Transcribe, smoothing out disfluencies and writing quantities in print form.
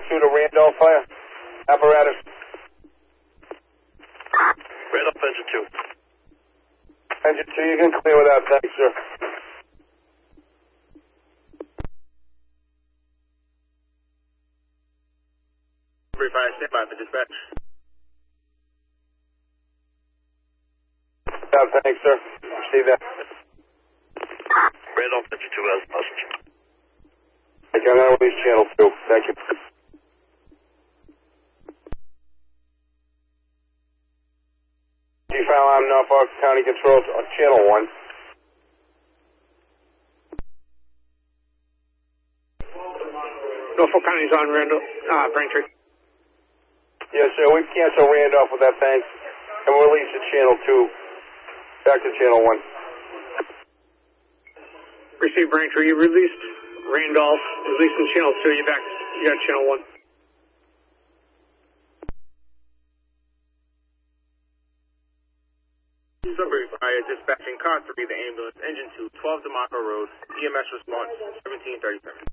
2 to Randolph Fire. Apparatus. Randolph engine 2. Engine 2, you can clear without thanks, sir. Fire, stand by for dispatch. Without thanks, sir. Receive that. Randolph engine 2 has a passenger. Thank you. I'm going to release channel 2. Thank you. G-File, I'm Norfolk County Controls on channel 1. Norfolk County's on Braintree. Yes, sir. We cancel Randolph with that thanks. And we'll release to channel 2. Back to channel 1. Receive Braintree. You released Randolph. Releasing channel 2. You got channel 1. Sudbury Fire, dispatching car 3, the ambulance, engine 2, 12 DeMarco Road, EMS response, 1737.